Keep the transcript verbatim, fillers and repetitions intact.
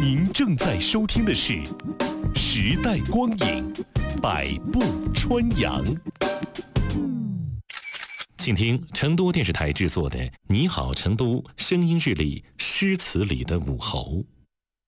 您正在收听的是《时代光影，百步穿杨》。请听成都电视台制作的《你好，成都》声音日历诗词里的武侯。